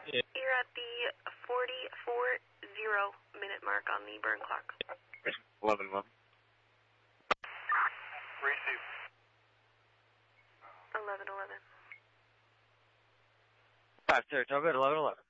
Yeah. You're at the 40:40 mark on the burn clock. 11-11. Receive. 11:11. 5 Saratoga at 11-11.